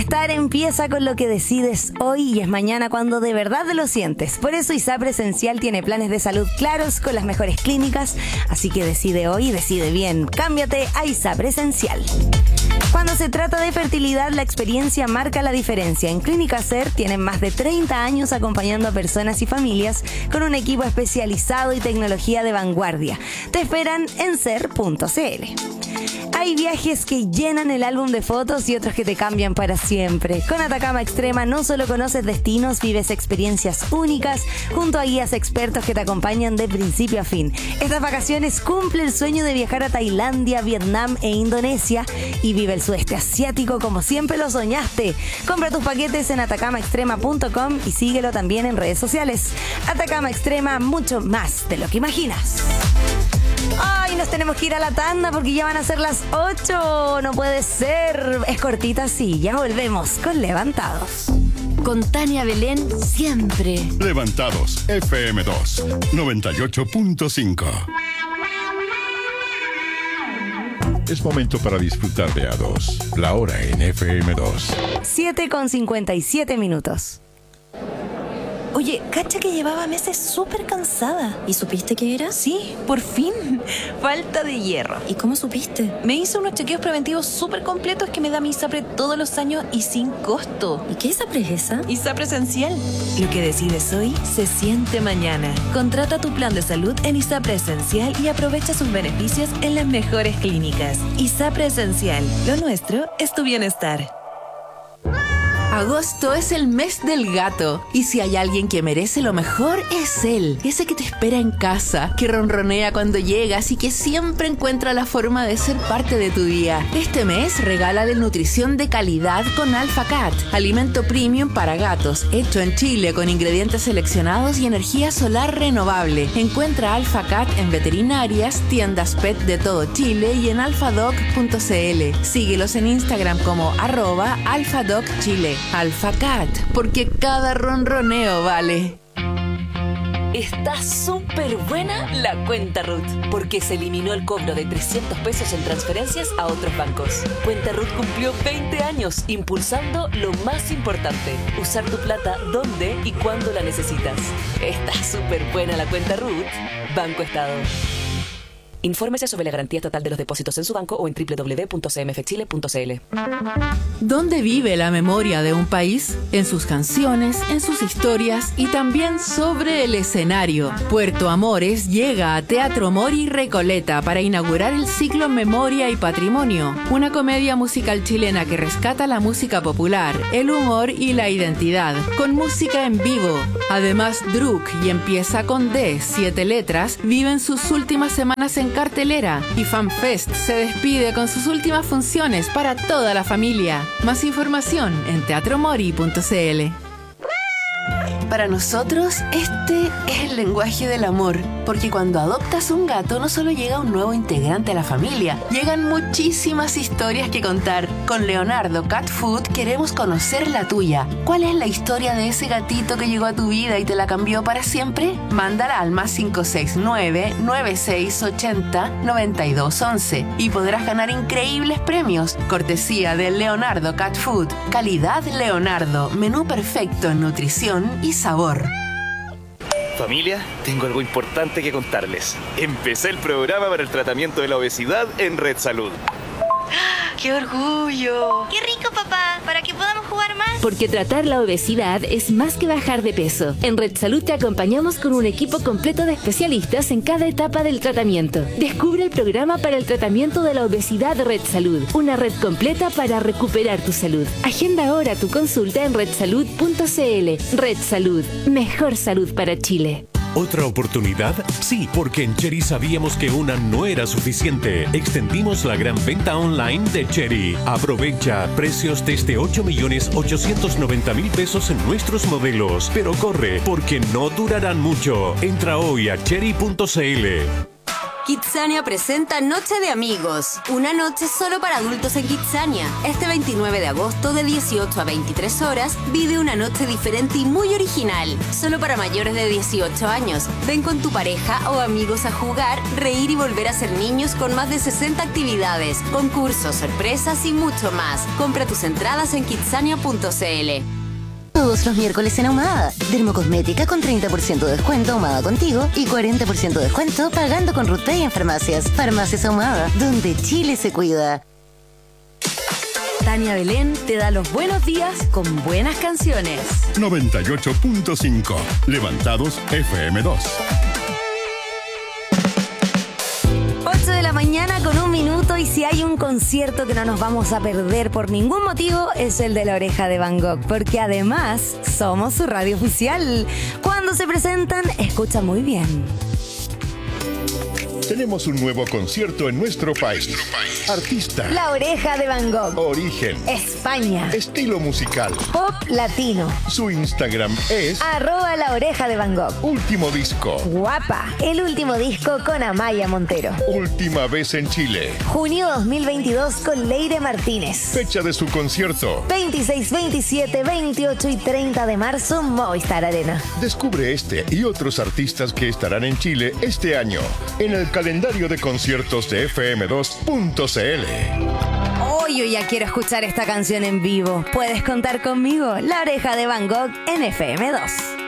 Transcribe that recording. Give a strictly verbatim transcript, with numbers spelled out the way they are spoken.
bienestar empieza con lo que decides hoy y es mañana cuando de verdad lo sientes. Por eso ISAPRE Esencial tiene planes de salud claros con las mejores clínicas, así que decide hoy y decide bien. Cámbiate a ISAPRE Esencial. Cuando se trata de fertilidad, la experiencia marca la diferencia. En Clínica SER tienen más de treinta años acompañando a personas y familias con un equipo especializado y tecnología de vanguardia. Te esperan en ser punto c l. Hay viajes que llenan el álbum de fotos y otros que te cambian para siempre. Con Atacama Extrema no solo conoces destinos, vives experiencias únicas junto a guías expertos que te acompañan de principio a fin. Estas vacaciones cumple el sueño de viajar a Tailandia, Vietnam e Indonesia y vive el sudeste asiático como siempre lo soñaste. Compra tus paquetes en atacama extrema punto com y síguelo también en redes sociales. Atacama Extrema, mucho más de lo que imaginas. Ay, nos tenemos que ir a la tanda porque ya van a ser las ocho. No puede ser. Es cortita, sí. Ya volvemos con Levantados. Con Tania Belén siempre. Levantados, F M dos, noventa y ocho punto cinco. Es momento para disfrutar de A dos. La hora en F M dos. siete con cincuenta y siete minutos. Oye, cacha que llevaba meses súper cansada. ¿Y supiste qué era? Sí, por fin. Falta de hierro. ¿Y cómo supiste? Me hice unos chequeos preventivos súper completos que me da mi ISAPRE todos los años y sin costo. ¿Y qué ISAPRE es esa? ISAPRE Esencial. Lo que decides hoy se siente mañana. Contrata tu plan de salud en ISAPRE Esencial y aprovecha sus beneficios en las mejores clínicas. ISAPRE Esencial. Lo nuestro es tu bienestar. Agosto es el mes del gato y si hay alguien que merece lo mejor es él, ese que te espera en casa, que ronronea cuando llegas y que siempre encuentra la forma de ser parte de tu día. Este mes regálale nutrición de calidad con Alpha Cat, alimento premium para gatos, hecho en Chile con ingredientes seleccionados y energía solar renovable. Encuentra Alpha Cat en veterinarias, tiendas pet de todo Chile y en alfadoc punto c l. Síguelos en Instagram como arroba alfadocchile. Alpha Cat, porque cada ronroneo vale. Está súper buena la cuenta Ruth, porque se eliminó el cobro de trescientos pesos en transferencias a otros bancos. Cuenta Ruth cumplió veinte años, impulsando lo más importante, usar tu plata donde y cuando la necesitas. Está súper buena la cuenta Ruth. Banco Estado. Infórmese sobre la garantía total de los depósitos en su banco o en doble u doble u doble u punto c m f chile punto c l. ¿Dónde vive la memoria de un país? En sus canciones, en sus historias y también sobre el escenario. Puerto Amores llega a Teatro Mori Recoleta para inaugurar el ciclo Memoria y Patrimonio, una comedia musical chilena que rescata la música popular, el humor y la identidad, con música en vivo. Además, Druk y Empieza con D, siete letras, viven sus últimas semanas en cartelera y FanFest se despide con sus últimas funciones para toda la familia. Más información en teatro mori punto c l. Para nosotros, este es el lenguaje del amor, porque cuando adoptas un gato no solo llega un nuevo integrante a la familia, llegan muchísimas historias que contar. Con Leonardo Cat Food queremos conocer la tuya. ¿Cuál es la historia de ese gatito que llegó a tu vida y te la cambió para siempre? Mándala al más cinco seis nueve, nueve seis ocho cero, nueve dos once y podrás ganar increíbles premios. Cortesía de Leonardo Cat Food. Calidad Leonardo. Menú perfecto en nutrición y sabor. Familia, tengo algo importante que contarles. Empecé el programa para el tratamiento de la obesidad en Red Salud. ¡Qué orgullo! ¡Qué rico, papá! Para que podamos jugar más. Porque tratar la obesidad es más que bajar de peso. En Red Salud te acompañamos con un equipo completo de especialistas en cada etapa del tratamiento. Descubre el programa para el tratamiento de la obesidad de Red Salud, una red completa para recuperar tu salud. Agenda ahora tu consulta en red salud punto c l. Red Salud, mejor salud para Chile. ¿Otra oportunidad? Sí, porque en Chery sabíamos que una no era suficiente. Extendimos la gran venta online de Chery. Aprovecha precios desde ocho millones ochocientos noventa mil pesos en nuestros modelos. Pero corre, porque no durarán mucho. Entra hoy a chery punto c l. Kidzania presenta Noche de Amigos, una noche solo para adultos en Kidzania. Este veintinueve de agosto de dieciocho a veintitrés horas vive una noche diferente y muy original, solo para mayores de dieciocho años. Ven con tu pareja o amigos a jugar, reír y volver a ser niños con más de sesenta actividades, concursos, sorpresas y mucho más. Compra tus entradas en kidzania punto c l. Todos los miércoles en Ahumada. Dermocosmética con treinta por ciento de descuento Ahumada Contigo y cuarenta por ciento de descuento pagando con RUTPAY en farmacias. Farmacias Ahumada, donde Chile se cuida. Tania Belén te da los buenos días con buenas canciones. noventa y ocho punto cinco. Levantados F M dos. ocho de la mañana con un minuto, y si hay un concierto que no nos vamos a perder por ningún motivo es el de La Oreja de Van Gogh, porque además somos su radio oficial. Cuando se presentan, escucha muy bien. Tenemos un nuevo concierto en nuestro país. Artista. La Oreja de Van Gogh. Origen. España. Estilo musical. Pop latino. Su Instagram es arroba La Oreja de Van Gogh. Último disco. Guapa. El último disco con Amaya Montero. Última vez en Chile. Junio dos mil veintidós con Leire Martínez. Fecha de su concierto. veintiséis, veintisiete, veintiocho y treinta de marzo, Movistar Arena. Descubre este y otros artistas que estarán en Chile este año en el calendario de conciertos de F M dos punto c l. Hoy yo ya quiero escuchar esta canción en vivo. Puedes contar conmigo. La Oreja de Van Gogh en F M dos.